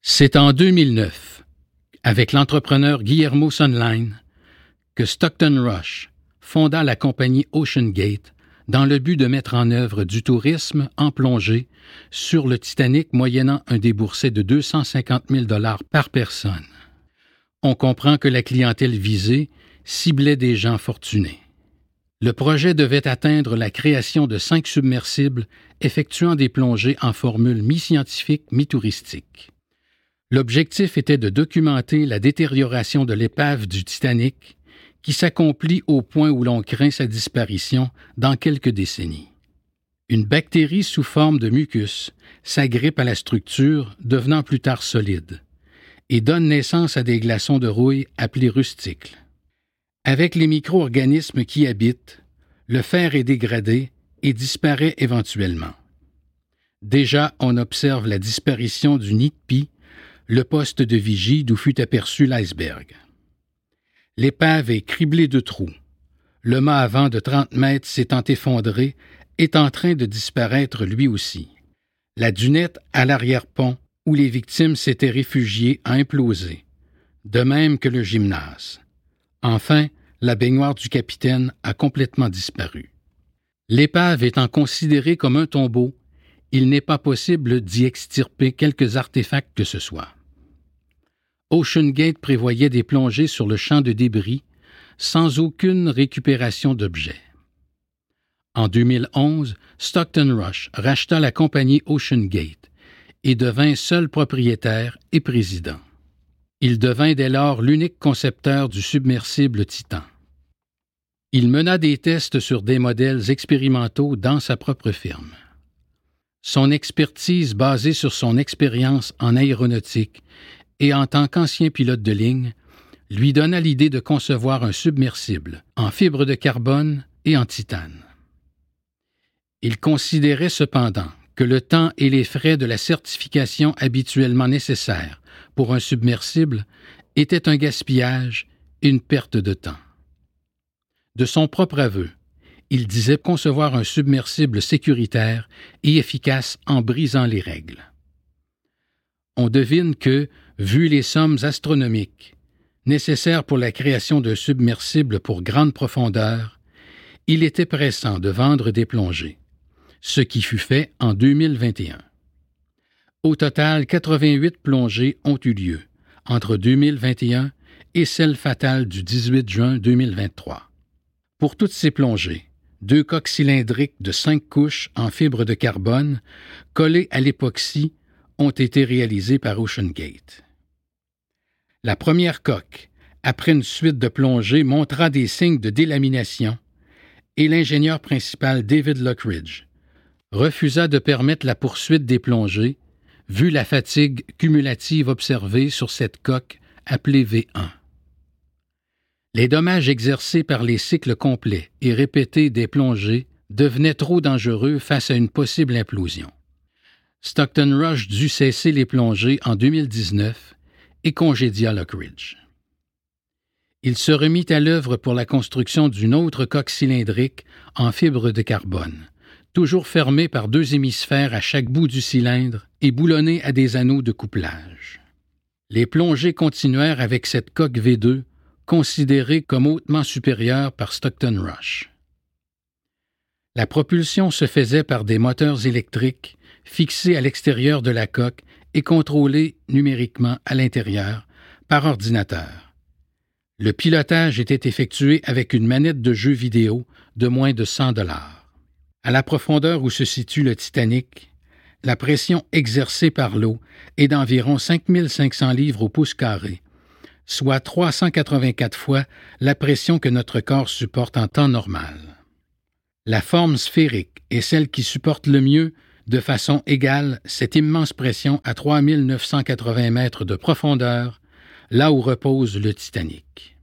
C'est en 2009, avec l'entrepreneur Guillermo Sondlein, que Stockton Rush fonda la compagnie OceanGate dans le but de mettre en œuvre du tourisme en plongée sur le Titanic moyennant un déboursé de 250 000 $ par personne. On comprend que la clientèle visée ciblait des gens fortunés. Le projet devait atteindre la création de 5 submersibles effectuant des plongées en formule mi-scientifique, mi-touristique. L'objectif était de documenter la détérioration de l'épave du Titanic qui s'accomplit au point où l'on craint sa disparition dans quelques décennies. Une bactérie sous forme de mucus s'agrippe à la structure, devenant plus tard solide, et donne naissance à des glaçons de rouille appelés rusticles. Avec les micro-organismes qui y habitent, le fer est dégradé et disparaît éventuellement. Déjà, on observe la disparition du nid de pie, le poste de vigie d'où fut aperçu l'iceberg. L'épave est criblée de trous. Le mât avant de 30 mètres s'étant effondré est en train de disparaître lui aussi. La dunette à l'arrière-pont où les victimes s'étaient réfugiées a implosé, de même que le gymnase. Enfin, la baignoire du capitaine a complètement disparu. L'épave étant considérée comme un tombeau, il n'est pas possible d'y extirper quelques artefacts que ce soit. OceanGate prévoyait des plongées sur le champ de débris sans aucune récupération d'objets. En 2011, Stockton Rush racheta la compagnie OceanGate et devint seul propriétaire et président. Il devint dès lors l'unique concepteur du submersible Titan. Il mena des tests sur des modèles expérimentaux dans sa propre firme. Son expertise basée sur son expérience en aéronautique et en tant qu'ancien pilote de ligne lui donna l'idée de concevoir un submersible en fibre de carbone et en titane. Il considérait cependant que le temps et les frais de la certification habituellement nécessaires pour un submersible étaient un gaspillage et une perte de temps. De son propre aveu, il disait concevoir un submersible sécuritaire et efficace en brisant les règles. On devine que, vu les sommes astronomiques nécessaires pour la création d'un submersible pour grande profondeur, il était pressant de vendre des plongées, ce qui fut fait en 2021. Au total, 88 plongées ont eu lieu entre 2021 et celle fatale du 18 juin 2023. Pour toutes ces plongées, 2 coques cylindriques de 5 couches en fibre de carbone collées à l'époxy ont été réalisées par OceanGate. La première coque, après une suite de plongées, montra des signes de délamination et l'ingénieur principal David Lockridge refusa de permettre la poursuite des plongées, vu la fatigue cumulative observée sur cette coque appelée V1. Les dommages exercés par les cycles complets et répétés des plongées devenaient trop dangereux face à une possible implosion. Stockton Rush dut cesser les plongées en 2019 et congédia Lockridge. Il se remit à l'œuvre pour la construction d'une autre coque cylindrique en fibre de carbone, toujours fermée par 2 hémisphères à chaque bout du cylindre et boulonnée à des anneaux de couplage. Les plongées continuèrent avec cette coque V2, considérée comme hautement supérieure par Stockton Rush. La propulsion se faisait par des moteurs électriques fixés à l'extérieur de la coque et contrôlés numériquement à l'intérieur par ordinateur. Le pilotage était effectué avec une manette de jeu vidéo de moins de 100 $. À la profondeur où se situe le Titanic, la pression exercée par l'eau est d'environ 5500 livres au pouce carré, soit 384 fois la pression que notre corps supporte en temps normal. La forme sphérique est celle qui supporte le mieux, de façon égale, cette immense pression à 3980 mètres de profondeur, là où repose le Titanic.